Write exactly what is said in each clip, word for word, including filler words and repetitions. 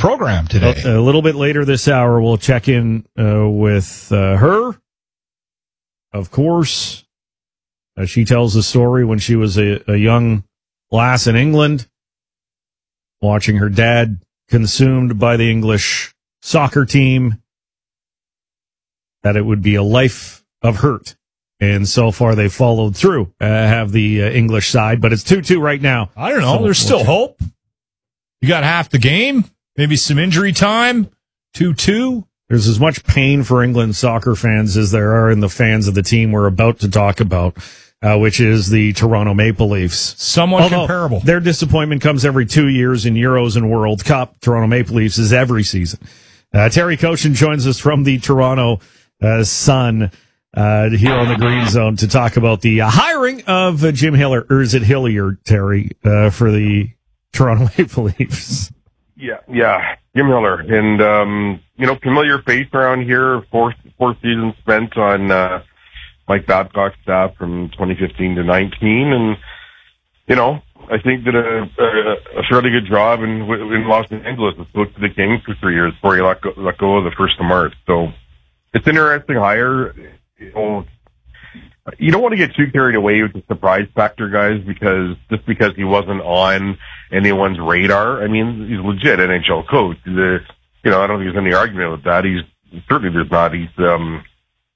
program today. A, a little bit later this hour, we'll check in uh, with uh, her. Of course, uh, she tells the story when she was a, a young lass in England, watching her dad consumed by the English soccer team, that it would be a life of hurt. And so far, they followed through, uh, have the uh, English side, but it's two two right now. I don't know. So There's still hope. You got half the game, maybe some injury time, two two. There's as much pain for England soccer fans as there are in the fans of the team we're about to talk about, uh, which is the Toronto Maple Leafs. Somewhat Although comparable. Their disappointment comes every two years in Euros and World Cup. Toronto Maple Leafs is every season. Uh, Terry Koshin joins us from the Toronto uh, Sun. Uh, here on the Green Zone to talk about the uh, hiring of uh, Jim Hiller, or is it Hillier, Terry, uh, for the Toronto Maple Leafs? Yeah, yeah, Jim Hiller. And, um, you know, familiar face around here, four, four seasons spent on uh, Mike Babcock's staff from twenty fifteen to nineteen. And, you know, I think did a, a, a fairly good job in, in Los Angeles. Spoke to the Kings for three years before he let go, let go of the first of March. So it's an interesting hire. You know, you don't want to get too carried away with the surprise factor, guys, because just because he wasn't on anyone's radar, I mean, he's a legit N H L coach. The, you know, I don't think there's any argument with that. He's certainly there's not. He's, um,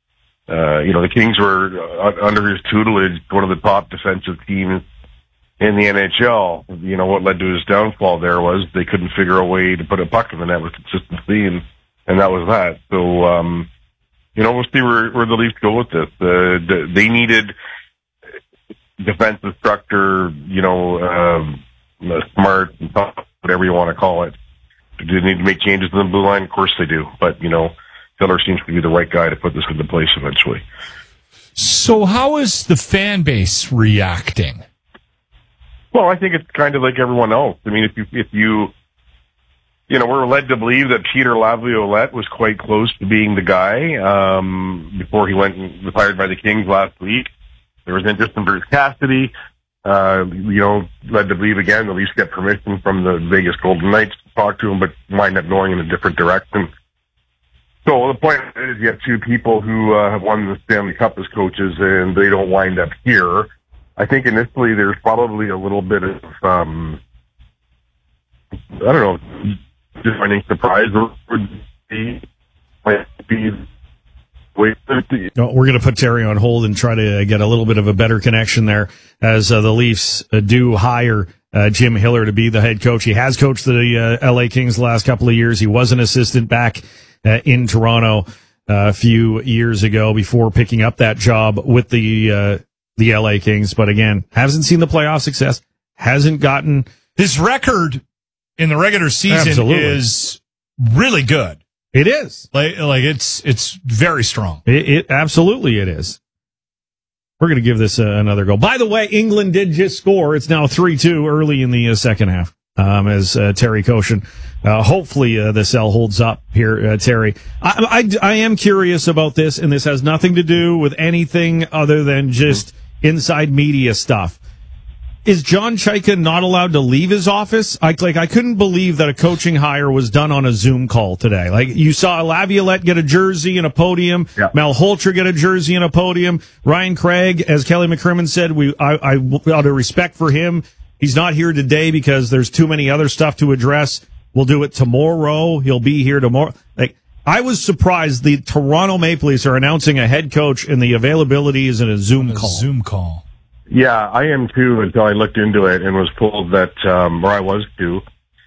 uh, you know, the Kings were uh, under his tutelage one of the top defensive teams in the N H L. You know, what led to his downfall there was they couldn't figure a way to put a puck in the net with consistency, and and that was that. So. um You know, we'll see where, where the Leafs go with this. Uh, the, they needed defensive structure, you know, um, smart, whatever you want to call it. Do they need to make changes in the blue line? Of course they do. But, you know, Hiller seems to be the right guy to put this into place eventually. So how is the fan base reacting? Well, I think it's kind of like everyone else. I mean, if you, if you, You know, we're led to believe that Peter Laviolette was quite close to being the guy um, before he went and was hired by the Kings last week. There was interest in Bruce Cassidy. Uh, you know, led to believe again the Leafs get permission from the Vegas Golden Knights to talk to him, but wind up going in a different direction. So the point is you have two people who uh, have won the Stanley Cup as coaches, and they don't wind up here. I think initially there's probably a little bit of, um, I don't know, just finding surprise would be, might be no, we're going to put Terry on hold and try to get a little bit of a better connection there as uh, the Leafs uh, do hire uh, Jim Hiller to be the head coach. He has coached the uh, L A Kings the last couple of years. He was an assistant back uh, in Toronto uh, a few years ago before picking up that job with the uh, the L A Kings. But again, hasn't seen the playoff success, hasn't gotten his record in the regular season. Absolutely. Is really good. It is. Like, like it's it's very strong. It, it absolutely it is. We're going to give this uh, another go. By the way, England did just score. It's now three two early in the uh, second half. Um, as uh, Terry Koshin, uh, hopefully uh, the cell holds up here, uh, Terry. I, I, I am curious about this, and this has nothing to do with anything other than just inside media stuff. Is John Chayka not allowed to leave his office? I like. I couldn't believe that a coaching hire was done on a Zoom call today. Like, you saw Laviolette get a jersey and a podium, yeah. Malhotra get a jersey and a podium. Ryan Craig, as Kelly McCrimmon said, we I, I out of respect for him, he's not here today because there's too many other stuff to address. We'll do it tomorrow. He'll be here tomorrow. Like, I was surprised the Toronto Maple Leafs are announcing a head coach and the availability is in a Zoom a call. Zoom call. Yeah, I am too, until I looked into it and was told that, um, or I was too,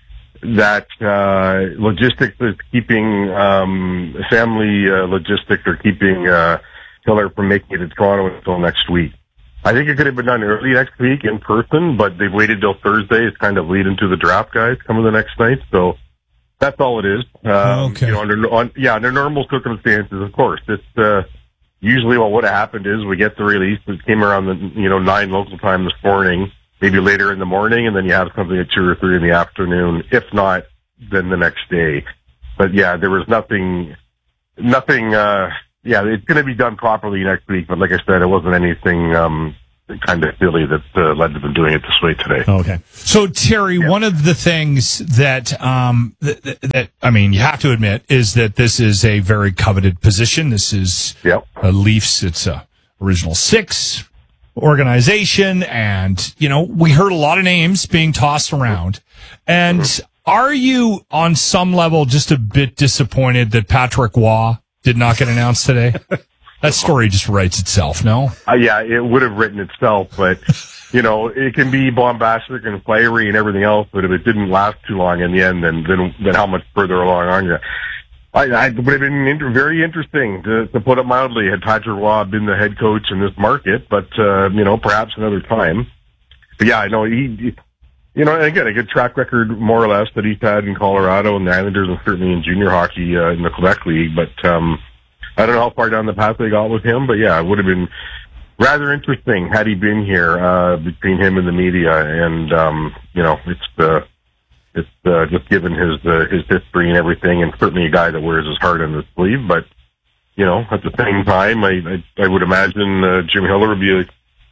that uh, logistics is keeping, um, family uh, logistics are keeping uh, Hiller from making it to Toronto until next week. I think it could have been done early next week in person, but they've waited till Thursday. It's kind of lead into the draft guys coming the next night, so that's all it is. Um, okay. You know, under, on, yeah, under normal circumstances, of course. It's uh, usually what would have happened is we get the release. It came around the you know nine local time this morning, maybe later in the morning, and then you have something at two or three in the afternoon. If not, then the next day. But yeah, there was nothing, nothing. Uh, yeah, it's going to be done properly next week. But like I said, it wasn't anything um, kind of silly that uh, led to them doing it this way today. Okay. So, Terry, Yeah. one of the things that, um, that, that, I mean, you have to admit is that this is a very coveted position. This is Yep. a Leafs. It's a original six organization. And, you know, we heard a lot of names being tossed around. And are you on some level just a bit disappointed that Patrick Waugh did not get announced today? That story just writes itself, no? Uh, yeah, it would have written itself, but, you know, it can be bombastic and fiery and everything else, but if it didn't last too long in the end, then then, then how much further along are you? I, I would have been inter- very interesting, to, to put it mildly, had Patrick Waugh been the head coach in this market, but, uh, you know, perhaps another time. But yeah, I know he, he you know, again, a good track record, more or less, that he's had in Colorado and the Islanders and certainly in junior hockey uh, in the Quebec League, but, um, I don't know how far down the path they got with him, but yeah, it would have been rather interesting had he been here, uh, between him and the media. And, um, you know, it's, uh, it's, uh, just given his, uh, his history and everything, and certainly a guy that wears his heart on his sleeve. But, you know, at the same time, I, I, I would imagine, uh, Jim Hiller would be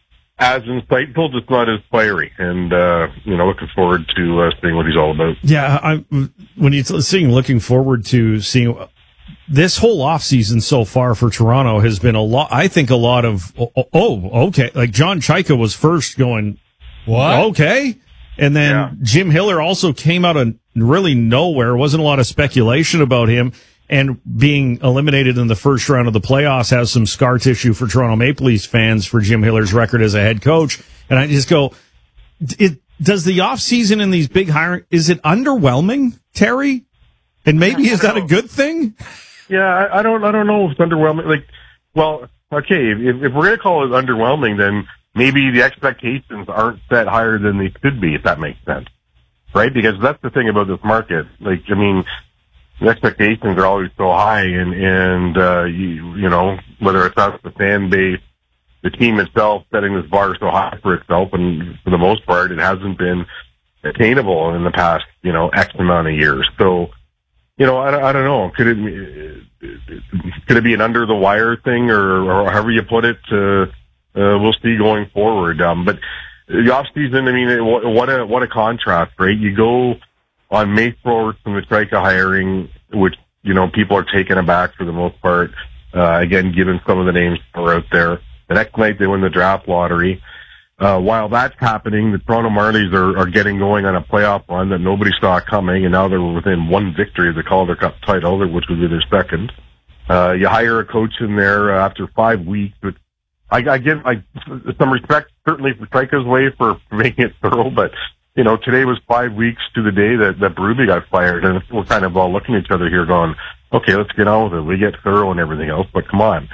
as insightful, just not as fiery. And, uh, you know, looking forward to, uh, seeing what he's all about. Yeah. I, when you're seeing, looking forward to seeing, this whole offseason so far for Toronto has been a lot, I think a lot of, oh, oh okay. Like John Chaika was first going, What? okay. And then Yeah. Jim Hiller also came out of really nowhere. Wasn't a lot of speculation about him, and being eliminated in the first round of the playoffs has some scar tissue for Toronto Maple Leafs fans for Jim Hiller's record as a head coach. And I just go, it, does the offseason in these big hiring, is it underwhelming, Terry? And maybe is that a good thing? Yeah, I, I don't, I don't know if it's underwhelming. Like, well, okay, if, if we're going to call it underwhelming, then maybe the expectations aren't set higher than they should be, if that makes sense. Right? Because that's the thing about this market. Like, I mean, the expectations are always so high, and, and, uh, you, you know, whether it's us, the fan base, the team itself setting this bar so high for itself, and for the most part, it hasn't been attainable in the past, you know, X amount of years. So, you know, I, I don't know. Could it could it be an under the wire thing, or, or however you put it? Uh, uh, we'll see going forward. Um, but the off season, I mean, what a what a contrast, right? You go on May fourth from the Trika hiring, which you know people are taken aback for the most part. Uh, again, given some of the names that are out there, the next night they win the draft lottery. Uh, while that's happening, the Toronto Marlies are, are getting going on a playoff run that nobody saw coming, and now they're within one victory of the Calder Cup title, which would be their second. Uh, you hire a coach in there uh, after five weeks, but I, I give I, some respect certainly for Trika's way for making it thorough, but you know, today was five weeks to the day that, that Berube got fired, and we're kind of all looking at each other here going, okay, let's get on with it. We get thorough and everything else, but come on.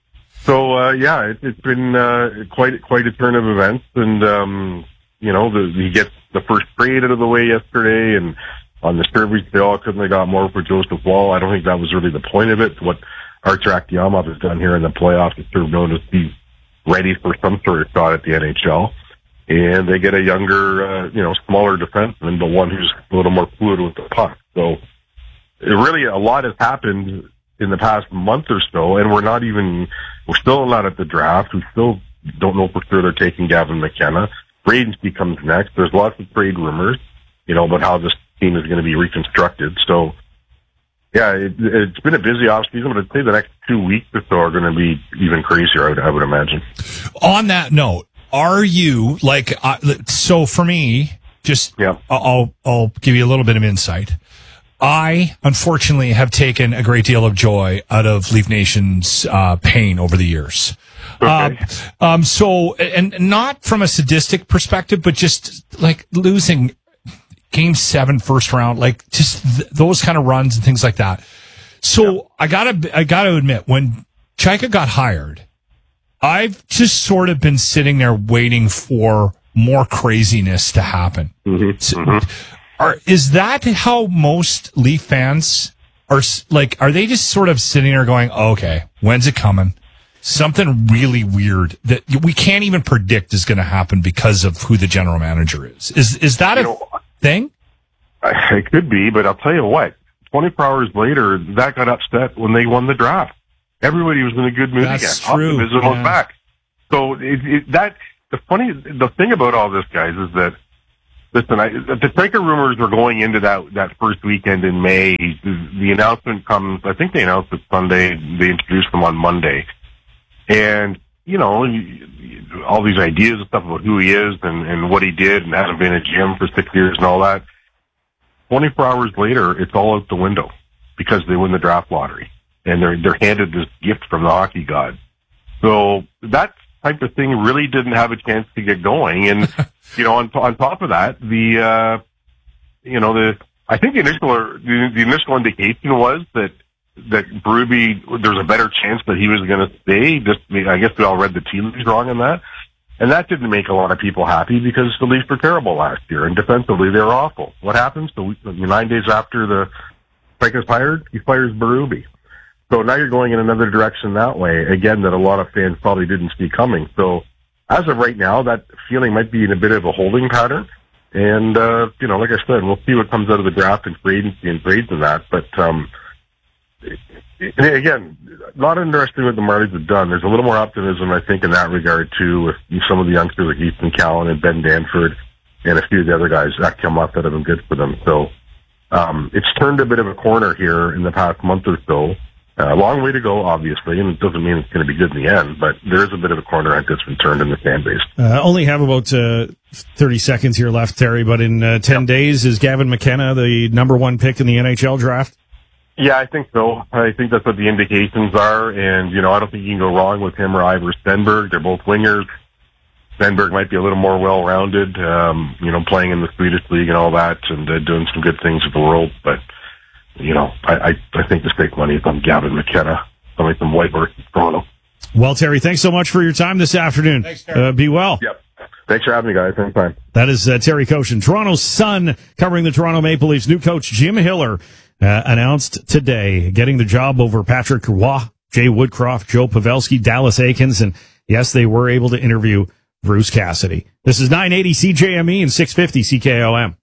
So, uh, yeah, it, it's been, uh, quite, quite a turn of events. And, um, you know, the, he gets the first trade out of the way yesterday, and on the surface, they all couldn't have got more for Joseph Woll. I don't think that was really the point of it. What Archer Akiyamov has done here in the playoffs is sort of known as be ready for some sort of shot at the N H L. And they get a younger, uh, you know, smaller defenseman, but one who's a little more fluid with the puck. So, it really, a lot has happened in the past month or so, and we're not even, we're still not at the draft. We still don't know for sure they're taking Gavin McKenna. Free agency comes next. There's lots of trade rumors, you know, about how this team is going to be reconstructed. So, yeah, it, it's been a busy offseason, but I'd say the next two weeks or so are going to be even crazier, I would, I would imagine. On that note, are you, like, uh, so for me, just, yeah. I'll, I'll give you a little bit of insight. I, unfortunately, have taken a great deal of joy out of Leaf Nation's uh, pain over the years. Okay. Uh, um, so, and not from a sadistic perspective, but just like losing game seven first round, like just th- those kind of runs and things like that. So yeah. I gotta, I gotta admit, when Chaika got hired, I've just sort of been sitting there waiting for more craziness to happen. Mm-hmm. So, mm-hmm. Are, is that how most Leaf fans are, like, are they just sort of sitting there going, oh, okay, when's it coming? Something really weird that we can't even predict is going to happen because of who the general manager is. Is is that you a know, thing? It could be, but I'll tell you what, twenty-four hours later, that got upset when they won the draft. Everybody was in a good mood That's again. true. Optimism yeah. was back. So it, it, that, the funny, the thing about all this, guys, is that, listen, I, the striker rumors were going into that, that first weekend in May. The, the announcement comes, I think they announced it Sunday, they introduced them on Monday. And, you know, all these ideas and stuff about who he is and, and what he did and hasn't been in a gym for six years and all that. twenty-four hours later, it's all out the window because they win the draft lottery. And they're, they're handed this gift from the hockey god. So that type of thing really didn't have a chance to get going. And, you know, on, on top of that, the, uh, you know, the, I think the initial, the, the initial indication was that, that Berube, there's a better chance that he was going to stay. Just, I guess we all read the tea leaves wrong on that. And that didn't make a lot of people happy because the Leafs were terrible last year. And defensively, they were awful. What happens? So nine days after the Strikers hired, he fires Berube. So now you're going in another direction that way, again, that a lot of fans probably didn't see coming. So as of right now, that feeling might be in a bit of a holding pattern. And, uh, you know, like I said, we'll see what comes out of the draft and free agency and trades and that. But, um, again, not interested in what the Marlies have done. There's a little more optimism, I think, in that regard, too, with some of the youngsters like Easton Callan and Ben Danford and a few of the other guys that come up that have been good for them. So um, it's turned a bit of a corner here in the past month or so. Uh, a long way to go, obviously, and it doesn't mean it's going to be good in the end, but there is a bit of a corner I think that's been turned in the fan base. Uh, only have about uh, thirty seconds here left, Terry, but in uh, ten yep. days, is Gavin McKenna the number one pick in the N H L draft? Yeah, I think so. I think that's what the indications are, and, you know, I don't think you can go wrong with him or Ivor Stenberg. They're both wingers. Stenberg might be a little more well-rounded, um, you know, playing in the Swedish league and all that, and uh, doing some good things with the world, but you know, I, I, I think the stake money is on Gavin McKenna, somebody from Whitehorse, Toronto. Well, Terry, thanks so much for your time this afternoon. Thanks, Terry. Uh, be well. Yep. Thanks for having me, guys. Anytime. That is uh, Terry Koshin, Toronto's Sun, covering the Toronto Maple Leafs. New coach Jim Hiller uh, announced today, getting the job over Patrick Roy, Jay Woodcroft, Joe Pavelski, Dallas Aikens, and yes, they were able to interview Bruce Cassidy. This is nine eighty C J M E and six fifty C K O M.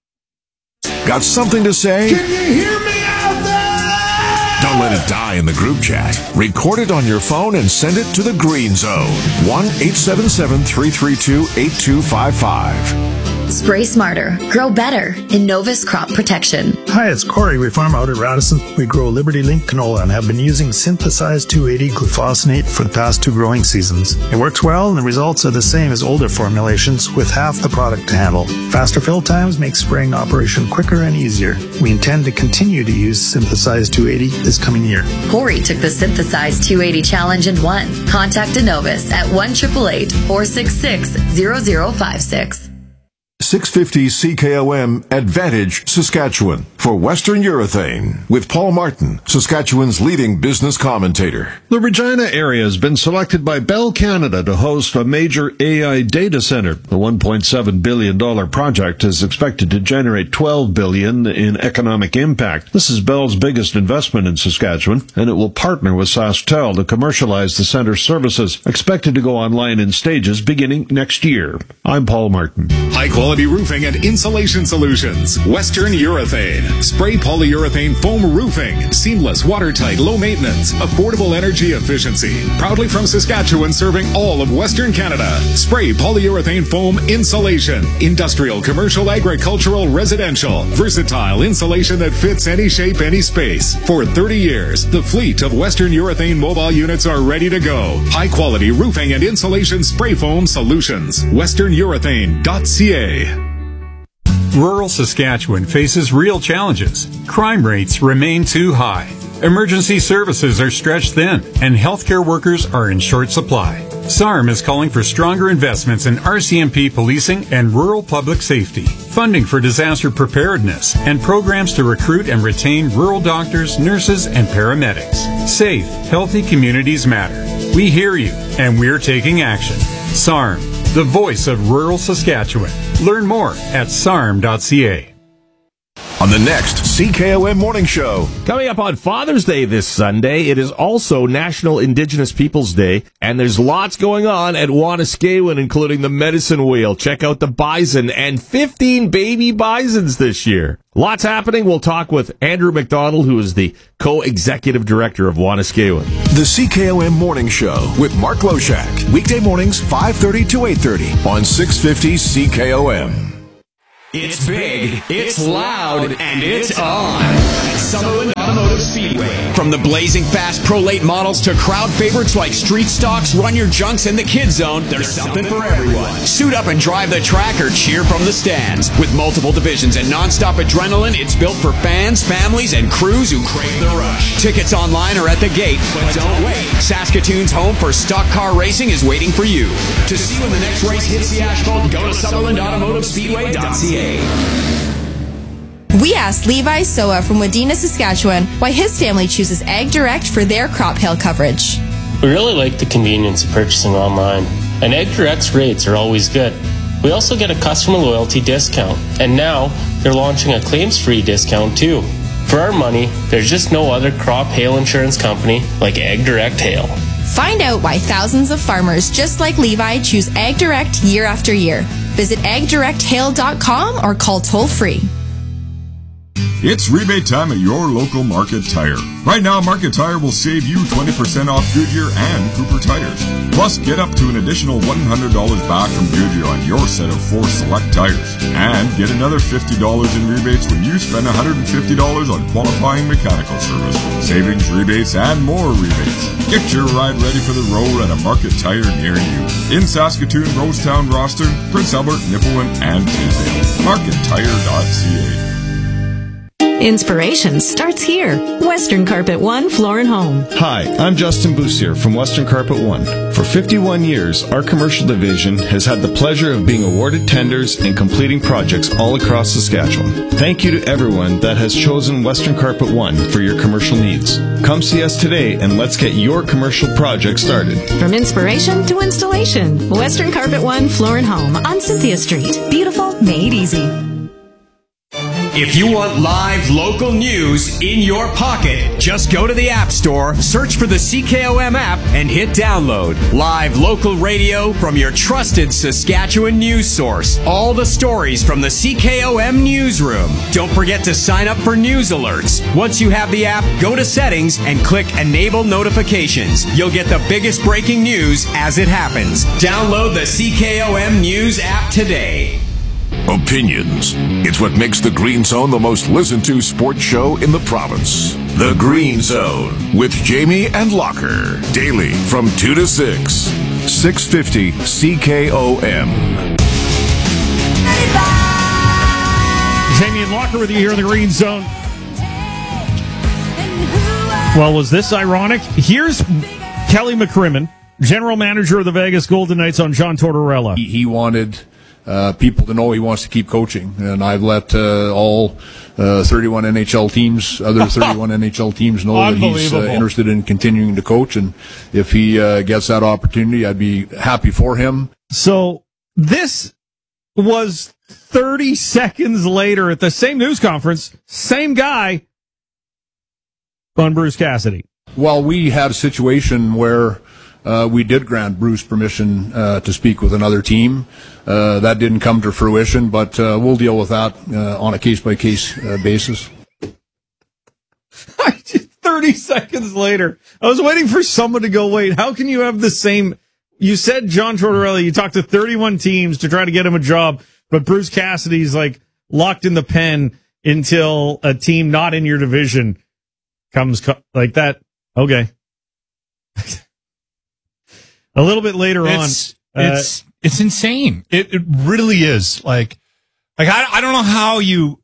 Got something to say? Can you hear me out there? Don't let it die in the group chat. Record it on your phone and send it to the Green Zone. one eight seven seven, three three two, eight two five five. Spray smarter, grow better. Innovus Crop Protection. Hi, it's Corey. We farm out at Radisson. We grow Liberty Link canola and have been using synthesized two eighty glufosinate for the past two growing seasons. It works well and the results are the same as older formulations with half the product to handle. Faster fill times make spraying operation quicker and easier. We intend to continue to use synthesized two eighty this coming year. Corey took the synthesized two eighty challenge and won. Contact Innovus at one eight eight eight, four six six, zero zero five six. six fifty C K O M Advantage, Saskatchewan, for Western Urethane, with Paul Martin, Saskatchewan's leading business commentator. The Regina area has been selected by Bell Canada to host a major A I data center. The one point seven billion dollars project is expected to generate twelve billion dollars in economic impact. This is Bell's biggest investment in Saskatchewan, and it will partner with SaskTel to commercialize the center's services, expected to go online in stages beginning next year. I'm Paul Martin. High quality roofing and insulation solutions. Western Urethane. Spray polyurethane foam roofing. Seamless, watertight, low maintenance, affordable energy efficiency. Proudly from Saskatchewan, serving all of Western Canada. Spray polyurethane foam insulation. Industrial, commercial, agricultural, residential. Versatile insulation that fits any shape, any space. For thirty years, the fleet of Western Urethane mobile units are ready to go. High quality roofing and insulation spray foam solutions. western urethane dot c a. Rural Saskatchewan faces real challenges. Crime rates remain too high. Emergency services are stretched thin, and healthcare workers are in short supply. S A R M is calling for stronger investments in R C M P policing and rural public safety, funding for disaster preparedness, and programs to recruit and retain rural doctors, nurses, and paramedics. Safe, healthy communities matter. We hear you, and we're taking action. S A R M, the voice of rural Saskatchewan. Learn more at S A R M dot c a. on the next C K O M Morning Show. Coming up on Father's Day this Sunday, it is also National Indigenous Peoples Day, and there's lots going on at Wanuskewin, including the medicine wheel. Check out the bison and fifteen baby bisons this year. Lots happening. We'll talk with Andrew McDonald, who is the co-executive director of Wanuskewin. The C K O M Morning Show with Mark Loshak. Weekday mornings, five thirty to eight thirty on six fifty C K O M. It's big, it's loud, and it's on. Sutherland Automotive Speedway. From the blazing fast Pro Late models to crowd favorites like Street Stocks, Run Your Junks, and the Kid Zone, there's something for everyone. Suit up and drive the track or cheer from the stands. With multiple divisions and nonstop adrenaline, it's built for fans, families, and crews who crave the rush. Tickets online or at the gate, but don't wait. Saskatoon's home for stock car racing is waiting for you. To see when the next race hits the asphalt, go to Sutherland Automotive Speedway dot C A. We asked Levi Soa from Wadena, Saskatchewan, why his family chooses Ag Direct for their crop hail coverage. We really like the convenience of purchasing online, and Ag Direct's rates are always good. We also get a customer loyalty discount, and now they're launching a claims-free discount too. For our money, there's just no other crop hail insurance company like Ag Direct Hail. Find out why thousands of farmers just like Levi choose Ag Direct year after year. Visit ag direct hail dot com or call toll-free. It's rebate time at your local Market Tire. Right now, Market Tire will save you twenty percent off Goodyear and Cooper tires. Plus, get up to an additional one hundred dollars back from Goodyear on your set of four select tires. And get another fifty dollars in rebates when you spend one hundred fifty dollars on qualifying mechanical service. Savings, rebates, and more rebates. Get your ride ready for the road at a Market Tire near you. In Saskatoon, Rosetown, Rosthern, Prince Albert, Nipawin, and Tisdale. market tire dot c a. Inspiration starts here. Western Carpet One Floor and Home. Hi, I'm Justin Boussier from Western Carpet One. For fifty-one years, our commercial division has had the pleasure of being awarded tenders and completing projects all across Saskatchewan. Thank you to everyone that has chosen Western Carpet One for your commercial needs. Come see us today and let's get your commercial project started. From inspiration to installation, Western Carpet One Floor and Home on Cynthia Street. Beautiful, made easy. If you want live local news in your pocket, just go to the App Store, search for the C K O M app, and hit download. Live local radio from your trusted Saskatchewan news source. All the stories from the C K O M newsroom. Don't forget to sign up for news alerts. Once you have the app, go to settings and click Enable Notifications. You'll get the biggest breaking news as it happens. Download the C K O M News app today. Opinions. It's what makes the Green Zone the most listened to sports show in the province. The Green Zone with Jamie and Locker. Daily from two to six. six fifty C K O M. Jamie and Locker with you here in the Green Zone. Well, was this ironic? Here's Kelly McCrimmon, general manager of the Vegas Golden Knights, on John Tortorella. He, he wanted uh, people to know he wants to keep coaching, and I've let uh, all uh, thirty-one N H L teams, other thirty-one N H L teams, know that he's uh, interested in continuing to coach, and if he uh, gets that opportunity, I'd be happy for him. So this was thirty seconds later at the same news conference, same guy on Bruce Cassidy. Well, we had a situation where uh, we did grant Bruce permission uh, to speak with another team. Uh, that didn't come to fruition, but uh, we'll deal with that uh, on a case-by-case uh, basis. thirty seconds later, I was waiting for someone to go, wait, how can you have the same... You said John Tortorella, you talked to thirty-one teams to try to get him a job, but Bruce Cassidy's like locked in the pen until a team not in your division comes co- like that. Okay. A little bit later it's, on. It's, uh, it's insane. It, it really is. Like, like I, I don't know how you,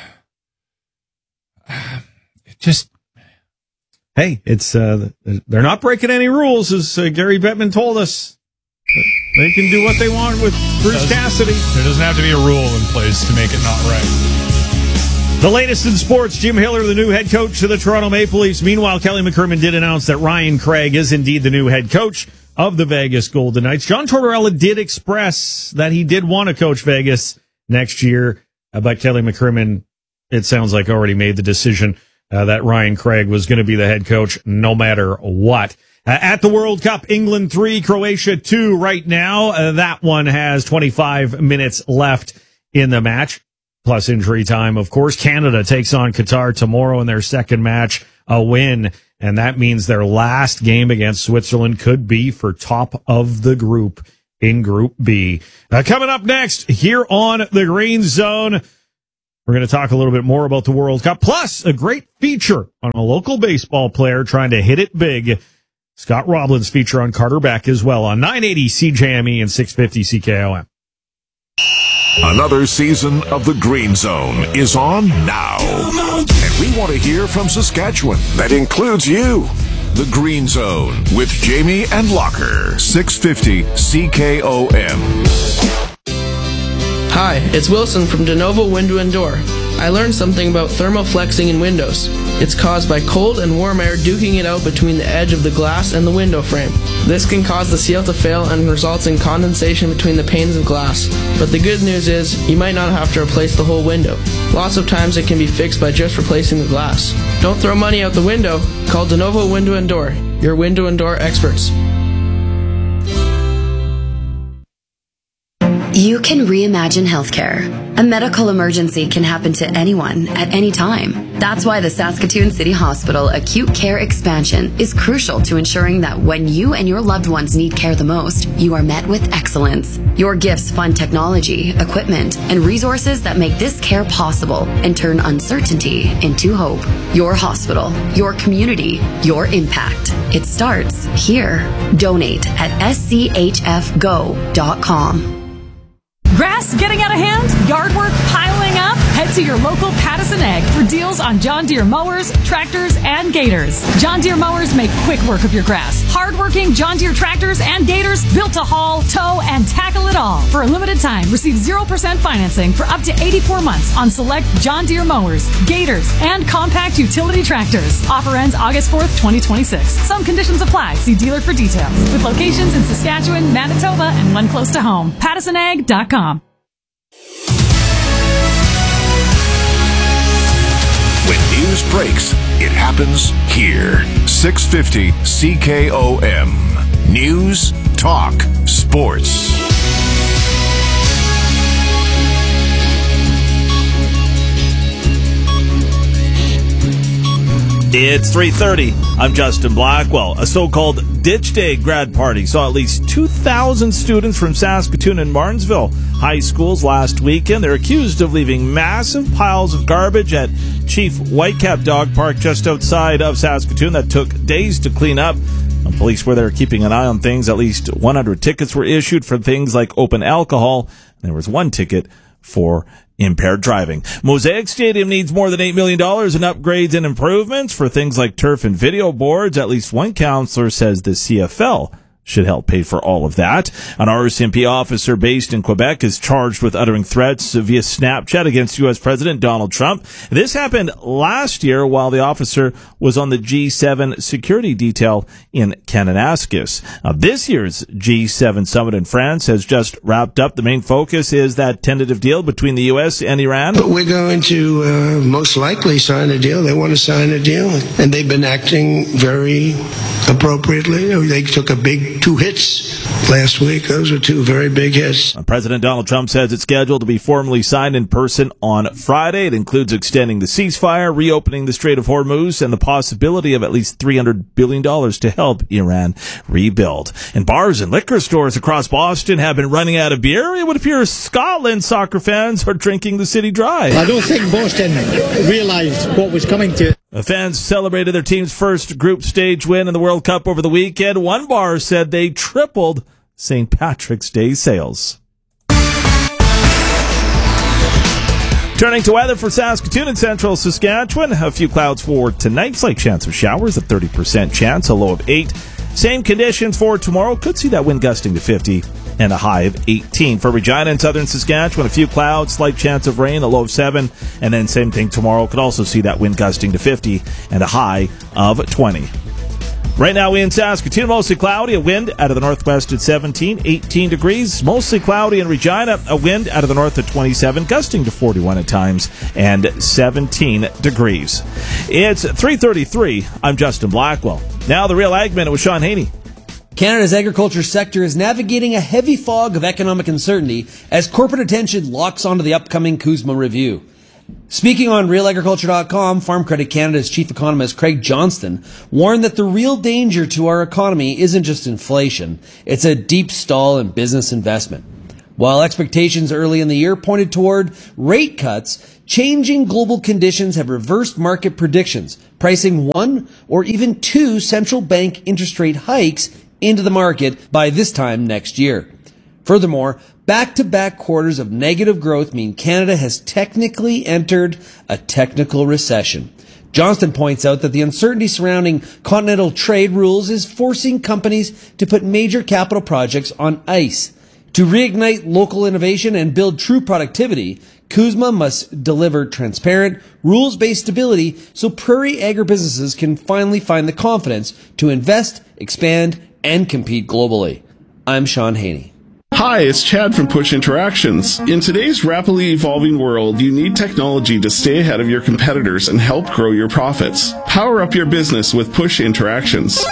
it just, hey, it's, uh, they're not breaking any rules, as uh, Gary Bettman told us. They can do what they want with Bruce Cassidy. There doesn't have to be a rule in place to make it not right. The latest in sports, Jim Hiller, the new head coach of the Toronto Maple Leafs. Meanwhile, Kelly McCrimmon did announce that Ryan Craig is indeed the new head coach of the Vegas Golden Knights. John Tortorella did express that he did want to coach Vegas next year, but Kelly McCrimmon it sounds like, already made the decision uh, that Ryan Craig was going to be the head coach no matter what. Uh, at the World Cup, England three, Croatia two right now. Uh, that one has twenty-five minutes left in the match, plus injury time, of course. Canada takes on Qatar tomorrow in their second match, a win, and that means their last game against Switzerland could be for top of the group in Group B. Uh, coming up next here on the Green Zone, we're going to talk a little bit more about the World Cup, plus a great feature on a local baseball player trying to hit it big. Scott Roblin's feature on Carter Beck as well on nine eighty C J M E and six fifty C K O M. Another season of the Green Zone is on now. And we want to hear from Saskatchewan. That includes you. The Green Zone with Jamie and Locker. six fifty C K O M. Hi, it's Wilson from De Novo Window and Door. I learned something about thermal flexing in windows. It's caused by cold and warm air duking it out between the edge of the glass and the window frame. This can cause the seal to fail and results in condensation between the panes of glass. But the good news is, you might not have to replace the whole window. Lots of times it can be fixed by just replacing the glass. Don't throw money out the window. Call De Novo Window and Door, your window and door experts. You can reimagine healthcare. A medical emergency can happen to anyone at any time. That's why the Saskatoon City Hospital Acute Care Expansion is crucial to ensuring that when you and your loved ones need care the most, you are met with excellence. Your gifts fund technology, equipment, and resources that make this care possible and turn uncertainty into hope. Your hospital, your community, your impact. It starts here. Donate at s c h f go dot com. Grass getting out of hand? Yard work piling up? Head to your local Pattison Ag for deals on John Deere mowers, tractors, and gators. John Deere mowers make quick work of your grass. Hard-working John Deere tractors and gators built to haul, tow, and tackle it all. For a limited time, receive zero percent financing for up to eighty-four months on select John Deere mowers, gators, and compact utility tractors. Offer ends August fourth, twenty twenty-six. Some conditions apply. See dealer for details. With locations in Saskatchewan, Manitoba, and one close to home. Pattison Ag dot com. When news breaks, it happens here. six fifty C K O M. News, talk, sports. It's three thirty. I'm Justin Blackwell. A so-called Ditch Day grad party saw at least two thousand students from Saskatoon and Martinsville high schools last weekend. They're accused of leaving massive piles of garbage at Chief Whitecap Dog Park just outside of Saskatoon that took days to clean up. Police were there keeping an eye on things. At least one hundred tickets were issued for things like open alcohol. There was one ticket for impaired driving. Mosaic Stadium needs more than eight million dollars in upgrades and improvements for things like turf and video boards. At least one counselor says the C F L should help pay for all of that. An R C M P officer based in Quebec is charged with uttering threats via Snapchat against U S President Donald Trump. This happened last year while the officer was on the G seven security detail in Kananaskis. Now, this year's G seven summit in France has just wrapped up. The main focus is that tentative deal between the U S and Iran. But we're going to uh, most likely sign a deal. They want to sign a deal, and they've been acting very appropriately. They took a big two hits last week. Those are two very big hits. President Donald Trump says it's scheduled to be formally signed in person on Friday. It includes extending the ceasefire, reopening the Strait of Hormuz, and the possibility of at least three hundred billion dollars to help Iran rebuild. And bars and liquor stores across Boston have been running out of beer. It would appear Scotland soccer fans are drinking the city dry. I don't think Boston realized what was coming to it. The fans celebrated their team's first group stage win in the World Cup over the weekend. One bar said they tripled Saint Patrick's Day sales. Turning to weather for Saskatoon and central Saskatchewan. A few clouds for tonight. Slight chance of showers, a thirty percent chance, a low of eight. Same conditions for tomorrow. Could see that wind gusting to fifty and a high of eighteen. For Regina and southern Saskatchewan, a few clouds, slight chance of rain, a low of seven. And then same thing tomorrow. Could also see that wind gusting to fifty and a high of twenty. Right now in Saskatoon, mostly cloudy, a wind out of the northwest at seventeen, eighteen degrees. Mostly cloudy in Regina, a wind out of the north at twenty-seven, gusting to forty-one at times, and seventeen degrees. It's three thirty-three. I'm Justin Blackwell. Now the Real Ag Minute with Sean Haney. Canada's agriculture sector is navigating a heavy fog of economic uncertainty as corporate attention locks onto the upcoming CUSMA review. Speaking on real agriculture dot com, Farm Credit Canada's chief economist Craig Johnston warned that the real danger to our economy isn't just inflation, it's a deep stall in business investment. While expectations early in the year pointed toward rate cuts, changing global conditions have reversed market predictions, pricing one or even two central bank interest rate hikes into the market by this time next year. Furthermore, back-to-back quarters of negative growth mean Canada has technically entered a technical recession. Johnston points out that the uncertainty surrounding continental trade rules is forcing companies to put major capital projects on ice. To reignite local innovation and build true productivity, CUSMA must deliver transparent, rules-based stability so prairie agribusinesses can finally find the confidence to invest, expand, and compete globally. I'm Sean Haney. Hi, it's Chad from Push Interactions. In today's rapidly evolving world, you need technology to stay ahead of your competitors and help grow your profits. Power up your business with Push Interactions.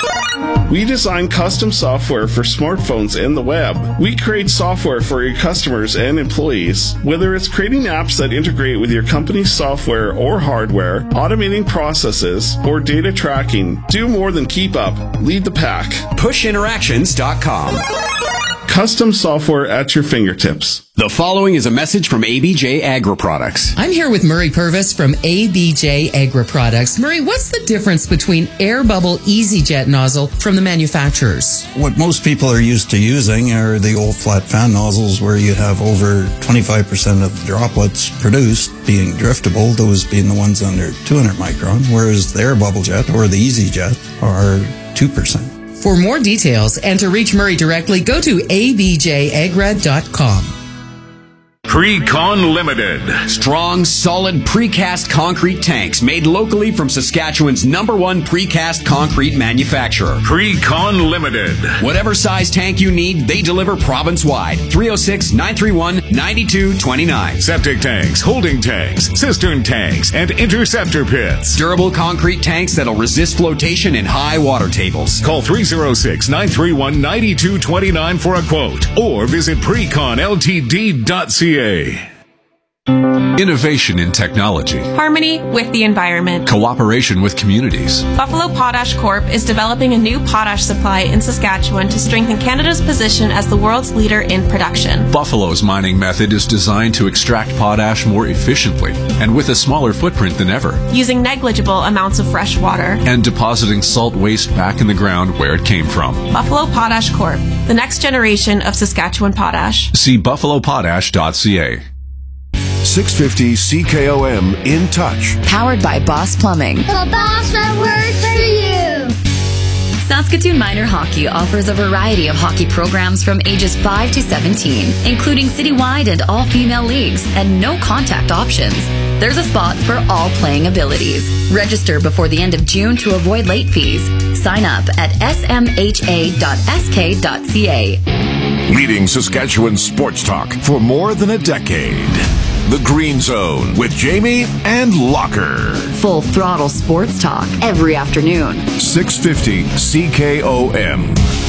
We design custom software for smartphones and the web. We create software for your customers and employees. Whether it's creating apps that integrate with your company's software or hardware, automating processes, or data tracking, do more than keep up. Lead the pack. push interactions dot com. Custom software at your fingertips. The following is a message from A B J Agri Products. I'm here with Murray Purvis from A B J Agri Products. Murray, what's the difference between Air Bubble EasyJet nozzle from the manufacturers? What most people are used to using are the old flat fan nozzles where you have over twenty-five percent of the droplets produced being driftable, those being the ones under two hundred micron, whereas the Air Bubble Jet or the EasyJet are two percent. For more details and to reach Murray directly, go to a b j agra dot com. Precon Limited. Strong, solid precast concrete tanks made locally from Saskatchewan's number one precast concrete manufacturer. Precon Limited. Whatever size tank you need, they deliver province-wide. three oh six, nine three one, nine two two nine. Septic tanks, holding tanks, cistern tanks, and interceptor pits. Durable concrete tanks that'll resist flotation in high water tables. Call three oh six, nine three one, nine two two nine for a quote or visit precon l t d dot c a. Innovation in technology. Harmony with the environment. Cooperation with communities. Buffalo Potash Corp is developing a new potash supply in Saskatchewan to strengthen Canada's position as the world's leader in production. Buffalo's mining method is designed to extract potash more efficiently and with a smaller footprint than ever. Using negligible amounts of fresh water. And depositing salt waste back in the ground where it came from. Buffalo Potash Corp, the next generation of Saskatchewan potash. See buffalo potash dot c a. six fifty C K O M In Touch. Powered by Boss Plumbing. The boss that works for you. Saskatoon Minor Hockey offers a variety of hockey programs from ages five to seventeen, including citywide and all-female leagues and no-contact options. There's a spot for all playing abilities. Register before the end of June to avoid late fees. Sign up at s m h a dot s k dot c a. Leading Saskatchewan sports talk for more than a decade. The Green Zone with Jamie and Locker. Full throttle sports talk every afternoon. six fifty C K O M.